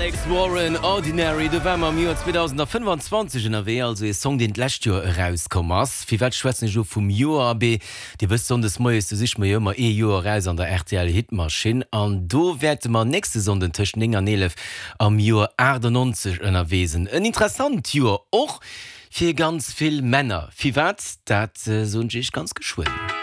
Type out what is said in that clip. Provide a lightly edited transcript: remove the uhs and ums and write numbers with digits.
Alex Warren Ordinary de wärmer am Joer 2025 en erW also e Song den Lächtjoer herauskommers. Wie wat schwätzen jo vum Joer AB, Di wëst son des Moes sich ma jommer Joer reis an der RTL Hitmaschine an do werte man nächste Sonden tschen 11 am Joer 98 ënnerwesen. En interessant Joer och fir ganz vill Männer. Wie wat dat sonch ich ganz geschwunden.